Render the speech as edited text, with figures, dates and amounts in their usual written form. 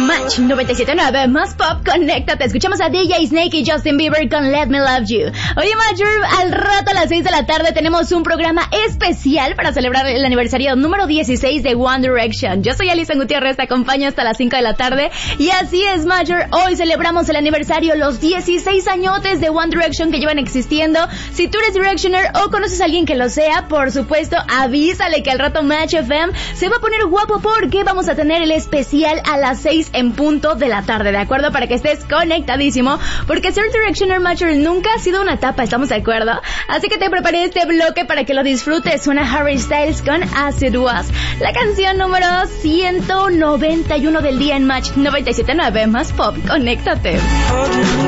Match 97.9 más pop, conéctate. Escuchamos a DJ Snake y Justin Bieber con Let Me Love You. Oye, Major, al rato a las 6 de la tarde tenemos un programa especial para celebrar el aniversario número 16 de One Direction. Yo soy Alison Gutiérrez, te acompaño hasta las 5 de la tarde. Y así es, Major, hoy celebramos el aniversario, los 16 añotes de One Direction que llevan existiendo. Si tú eres Directioner o conoces a alguien que lo sea, por supuesto, avísale que al rato Match FM se va a poner guapo porque vamos a tener el especial a las 6 en punto de la tarde, ¿de acuerdo? Para que estés conectadísimo, porque ser Directioner Major nunca ha sido una etapa, ¿estamos de acuerdo? Así que te preparé este bloque para que lo disfrutes. Suena Harry Styles con As It Was, la canción número 191 del día en Match 97.9 más pop, conéctate.